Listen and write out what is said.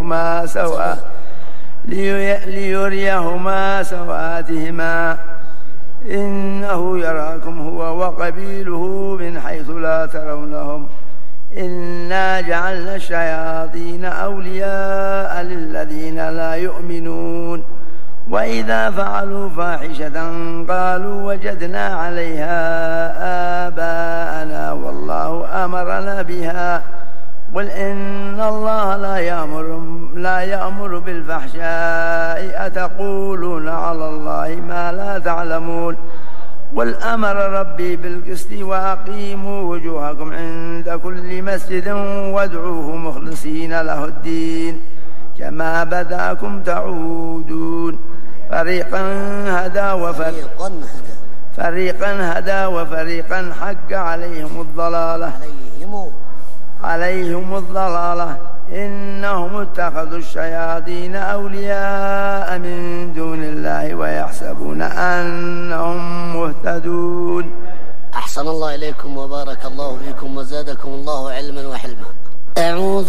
ليريهما سوآتهما إنه يراكم هو وقبيله من حيث لا ترونهم إنا جعلنا الشياطين أولياء للذين لا يؤمنون وإذا فعلوا فاحشة قالوا وجدنا عليها آباءنا والله أمرنا بها قل إن الله لا يأمر بالفحشاء أتقولون على الله ما لا تعلمون قل أمر ربي بالقسط وأقيموا وجوهكم عند كل مسجد وادعوه مخلصين له الدين كما بدأكم تعودون فريقا هدى وفريقا حق عليهم الضلالة إنهم اتخذوا الشياطين أولياء من دون الله ويحسبون أنهم مهتدون. أحسن الله إليكم وبارك الله فيكم وزادكم الله علما وحلما.